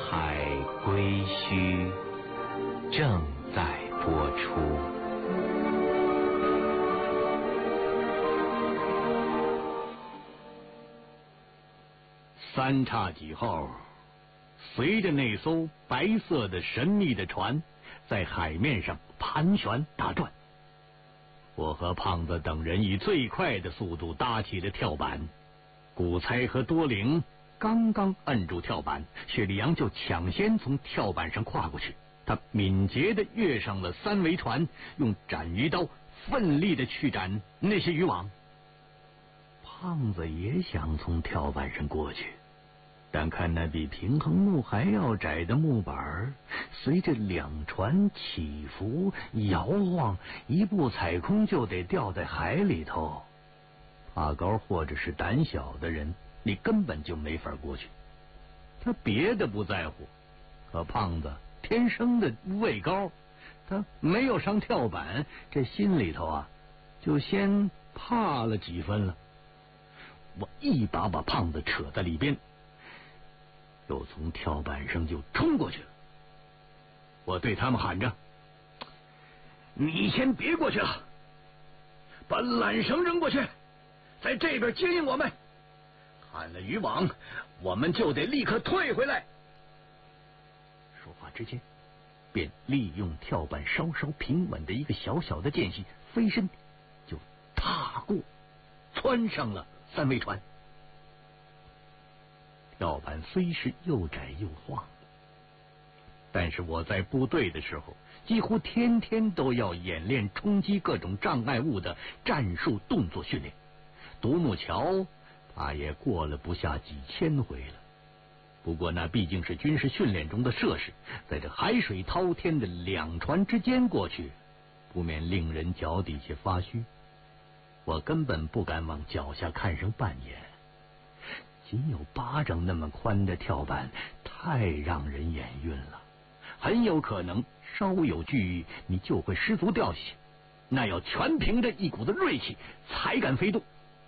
海归墟正在播出。 三叉戟后，随着那艘白色的神秘的船在海面上盘旋打转，我和胖子等人以最快的速度搭起了跳板。古猜和多灵刚刚摁住跳板，雪莉杨就抢先从跳板上跨过去。他敏捷地跃上了三桅船，用斩鱼刀奋力地去斩那些渔网。胖子也想从跳板上过去，但看那比平衡木还要窄的木板随着两船起伏摇晃，一步踩空就得掉在海里头。怕高或者是胆小的人，你根本就没法过去。他别的不在乎，可胖子天生的畏高，他没有上跳板，这心里头就先怕了几分了。我一把把胖子扯在里边，又从跳板上就冲过去了。我对他们喊着：“你先别过去了，把缆绳扔过去，在这边接应我们。砍了渔网，我们就得立刻退回来。”说话之间，便利用跳板稍稍平稳的一个小小的间隙，飞身就踏过，窜上了三桅船。跳板虽是又窄又晃，但是我在部队的时候，几乎天天都要演练冲击各种障碍物的战术动作训练。独木桥他也过了不下几千回了。不过那毕竟是军事训练中的设施，在这海水滔天的两船之间过去，不免令人脚底下发虚。我根本不敢往脚下看上半眼，仅有巴掌那么宽的跳板太让人眼晕了，很有可能稍有惧意，你就会失足掉下去，那要全凭着一股子锐气才敢飞动。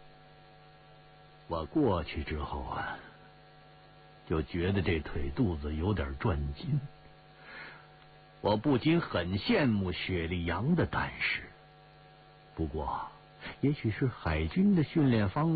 我过去之后就觉得这腿肚子有点转筋。我不禁很羡慕雪莉杨的胆识，不过也许是海军的训练方